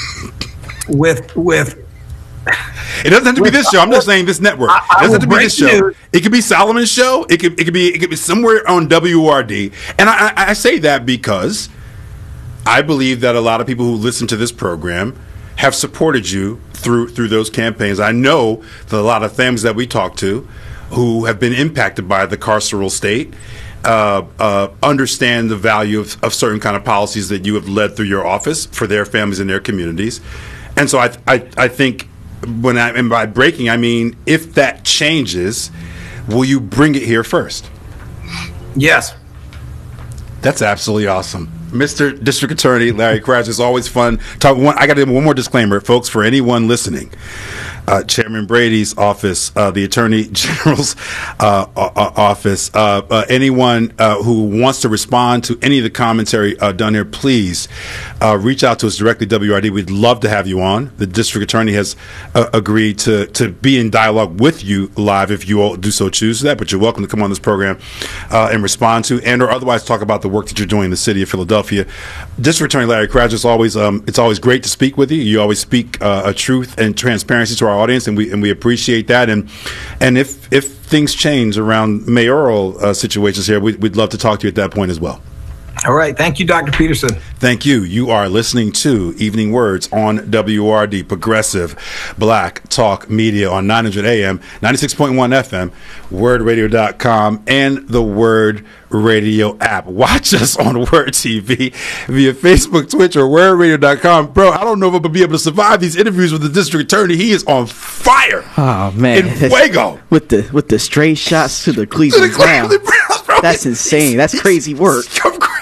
with with... It doesn't have to be this show. I'm just saying this network. It doesn't have to be this show. It could be Solomon's show. It could it could be it could be somewhere on W R D. And I, I, I say that because I believe that a lot of people who listen to this program have supported you through through those campaigns. I know that a lot of families that we talk to who have been impacted by the carceral state uh, uh, understand the value of, of certain kind of policies that you have led through your office for their families and their communities. And so I I, I think. When I and by breaking, I mean if that changes, will you bring it here first? Yes. That's absolutely awesome. Mister District Attorney Larry Krasner, it's always fun. Talk, one, I got to give one more disclaimer, folks, for anyone listening. Uh, Chairman Brady's office, uh, the Attorney General's uh, uh, office, uh, uh, anyone uh, who wants to respond to any of the commentary uh, done here, please uh, reach out to us directly, W R D. We'd love to have you on. The District Attorney has uh, agreed to, to be in dialogue with you live if you all do so choose that, but you're welcome to come on this program uh, and respond to and or otherwise talk about the work that you're doing in the city of Philadelphia. District Attorney Larry Krasner, it's always, um, it's always great to speak with you. You always speak uh, a truth and transparency to our audience, and we and we appreciate that. And and if if things change around mayoral uh, situations here, we, we'd love to talk to you at that point as well. All right. Thank you, Doctor Peterson. Thank you. You are listening to Evening Words on W R D, Progressive Black Talk Media on nine hundred A M, ninety-six point one F M, word radio dot com, and the Word Radio app. Watch us on Word T V via Facebook, Twitch, or word radio dot com. Bro, I don't know if I'm going to be able to survive these interviews with the district attorney. He is on fire. Oh, man. In fuego. With the with the stray shots to the Cleveland Browns. That's insane. That's crazy work. Crazy.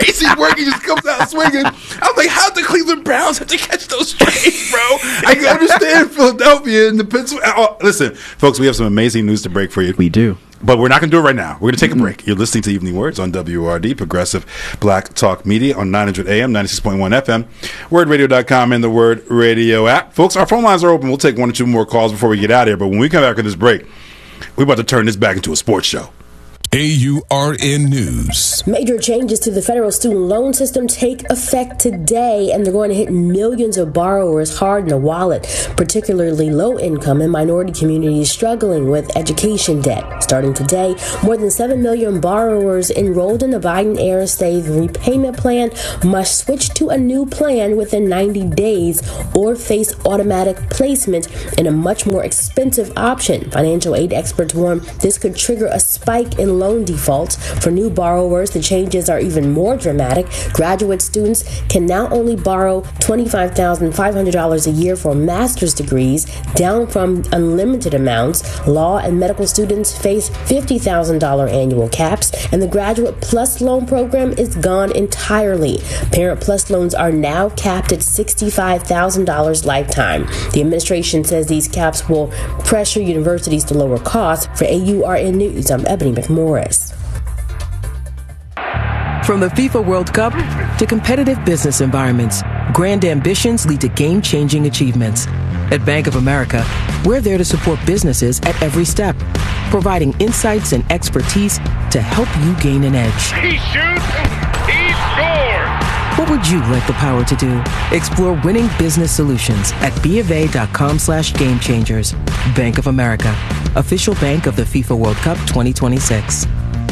crazy work. He just comes out swinging. I was like, how did the Cleveland Browns have to catch those strays, bro? I can understand Philadelphia and the Pennsylvania. Oh, listen, folks, we have some amazing news to break for you. We do. But we're not going to do it right now. We're going to take a break. You're listening to Evening Words on W R D, Progressive Black Talk Media on nine hundred A M, ninety-six point one F M, word radio dot com, and the Word Radio app. Folks, our phone lines are open. We'll take one or two more calls before we get out of here. But when we come back from this break, we're about to turn this back into a sports show. A U R N News. Major changes to the federal student loan system take effect today, and they're going to hit millions of borrowers hard in the wallet, particularly low-income and minority communities struggling with education debt. Starting today, more than seven million borrowers enrolled in the Biden-era state repayment plan must switch to a new plan within ninety days or face automatic placement in a much more expensive option. Financial aid experts warn this could trigger a spike in loan defaults. For new borrowers, the changes are even more dramatic. Graduate students can now only borrow twenty-five thousand five hundred dollars a year for master's degrees, down from unlimited amounts. Law and medical students face fifty thousand dollars annual caps, and the Graduate Plus loan program is gone entirely. Parent Plus loans are now capped at sixty-five thousand dollars lifetime. The administration says these caps will pressure universities to lower costs. For A U R N News, I'm Ebony McMorris. From the FIFA World Cup to competitive business environments, grand ambitions lead to game-changing achievements. At Bank of America, we're there to support businesses at every step, providing insights and expertise to help you gain an edge. He shoots, he scores! What would you like the power to do? Explore winning business solutions at BofA.com slash game changers. Bank of America, official bank of the FIFA World Cup twenty twenty-six.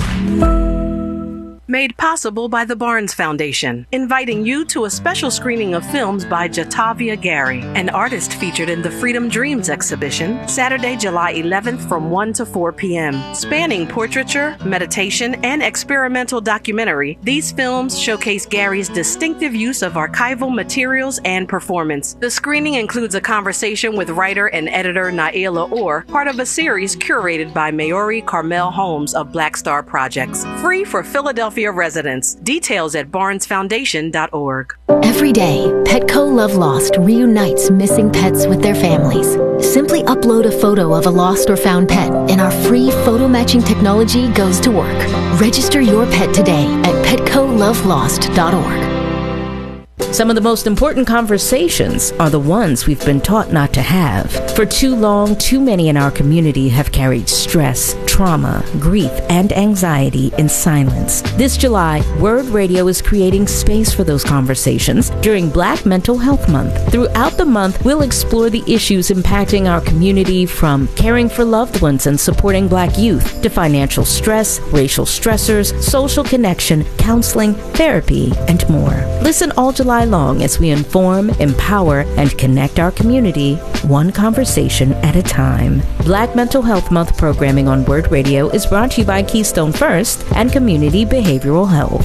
Made possible by the Barnes Foundation, inviting you to a special screening of films by Jatavia Gary, an artist featured in the Freedom Dreams exhibition, Saturday, July eleventh from one to four p.m. Spanning portraiture, meditation, and experimental documentary, these films showcase Gary's distinctive use of archival materials and performance. The screening includes a conversation with writer and editor Naila Orr, part of a series curated by Maori Carmel Holmes of Black Star Projects. Free for Philadelphia residents. Details at barnes foundation dot org. Every day, Petco Love Lost reunites missing pets with their families. Simply upload a photo of a lost or found pet, and our free photo matching technology goes to work. Register your pet today at petco love lost dot org. Some of the most important conversations are the ones we've been taught not to have. For too long, too many in our community have carried stress, trauma, grief, and anxiety in silence. This July, Word Radio is creating space for those conversations during Black Mental Health Month. Throughout the month, we'll explore the issues impacting our community, from caring for loved ones and supporting Black youth to financial stress, racial stressors, social connection, counseling, therapy, and more. Listen all July long as we inform, empower, and connect our community one conversation at a time. Black Mental Health Month programming on Word Radio is brought to you by Keystone First and Community Behavioral Health.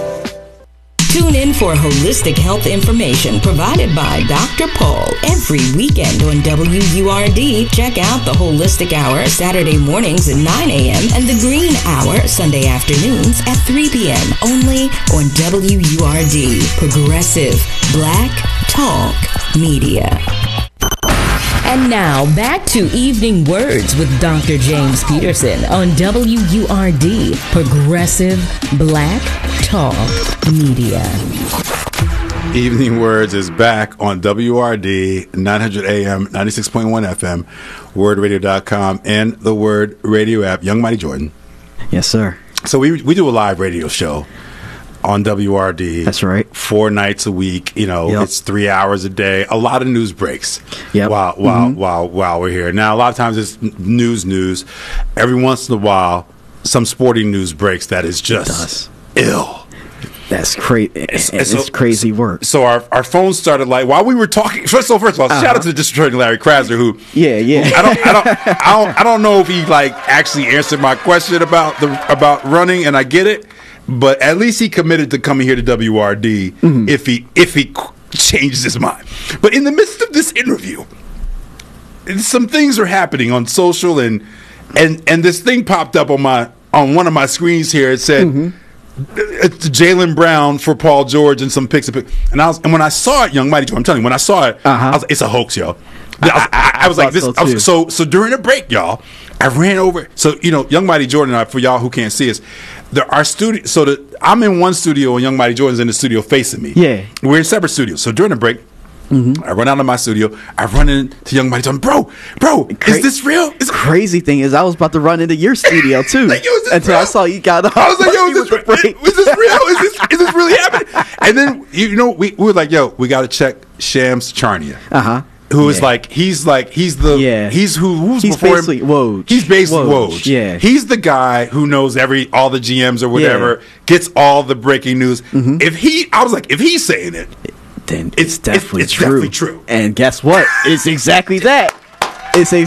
Tune in for holistic health information provided by Doctor Paul every weekend on W U R D. Check out the Holistic Hour Saturday mornings at nine a.m. and the Green Hour Sunday afternoons at three p.m. only on W U R D. Progressive Black Talk Media. And now, back to Evening Words with Doctor James Peterson on W U R D, Progressive Black Talk Media. Evening Words is back on W R D, nine hundred A M, ninety-six point one F M, word radio dot com, and the Word Radio app. Young Mighty Jordan. Yes, sir. So we we do a live radio show on W R D. That's right. Four nights a week. You know, yep. It's three hours a day. A lot of news breaks. Yeah. While while mm-hmm. while while we're here. Now, a lot of times it's news news. Every once in a while, some sporting news breaks that is just ill. That's crazy. It's, it's so, crazy work. So our our phones started like while we were talking. First of all, first of all, uh-huh. shout out to the district attorney Larry Krasner, who yeah yeah. Who, I don't I don't I don't I don't know if he like actually answered my question about the about running, and I get it. But at least he committed to coming here to W R D mm-hmm. if he if he changes his mind. But in the midst of this interview, some things are happening on social, and and and this thing popped up on my on one of my screens here. It said, mm-hmm. Jaylen Brown for Paul George and some picks and picks. And I was, and when I saw it, Young Mighty Joe, I'm telling you, when I saw it, uh-huh. I was like, it's a hoax, yo. I was, I, I was like, this. So, I was, so, so during the break, y'all, I ran over. So, you know, Young Mighty Jordan and I, for y'all who can't see us, there are studio. So the, I'm in one studio and Young Mighty Jordan's in the studio facing me. Yeah, we're in separate studios. So during the break, mm-hmm. I run out of my studio. I run into Young Mighty Jordan. Bro, bro, Cra- is this real? Is crazy thing is, I was about to run into your studio too. Like, yo, until real? I saw you got up. I was like, yo, is this, re- is this real? Is this is this really happening? And then you know, we, we were like, yo, we got to check Shams Charania. Uh huh. Who is yeah. like he's like he's the yeah. he's who who's he's before basically him. Woj. He's basically Woj. Woj. Yeah, he's the guy who knows every all the G Ms or whatever, yeah. gets all the breaking news. Mm-hmm. If he, I was like, if he's saying it, then it's, it's definitely it's, true. It's definitely true. And guess what? It's exactly that. It's a